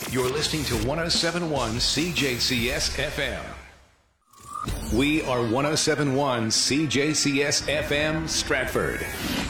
You're listening to 1071 CJCS FM. We are 1071 CJCS FM Stratford.